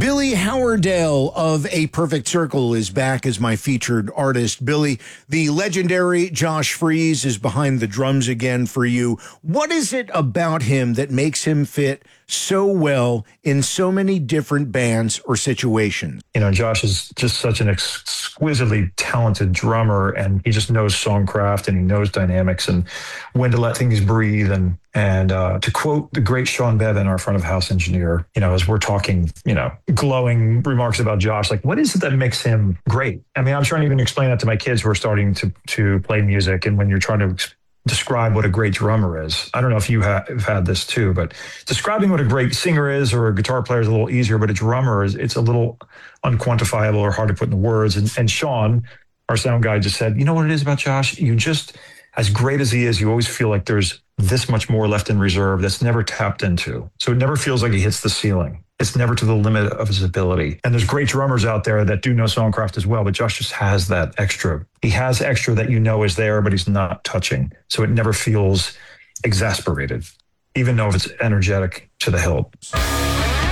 Billy Howerdale of A Perfect Circle is back as my featured artist. Billy, the legendary Josh Freese is behind the drums again for you. What is it about him that makes him fit so well in so many different bands or situations? You know, Josh is just such an exquisitely talented drummer, and he just knows songcraft and he knows dynamics and when to let things breathe. And to quote the great Sean Bevan, our front of house engineer, you know, as we're talking, you know, glowing remarks about Josh, like, what is it that makes him great? I mean, I'm trying to even explain that to my kids who are starting to play music. And when you're trying to describe what a great drummer is, I don't know if you have had this too, but describing what a great singer is or a guitar player is a little easier, but a drummer it's a little unquantifiable or hard to put into words. And Sean, our sound guy, just said, you know what it is about Josh? You just, as great as he is, you always feel like there's this much more left in reserve that's never tapped into. So it never feels like he hits the ceiling. It's never to the limit of his ability. And there's great drummers out there that do know songcraft as well, but Josh just has that extra. He has extra that you know is there, but he's not touching. So it never feels exasperated, even though if it's energetic to the hilt.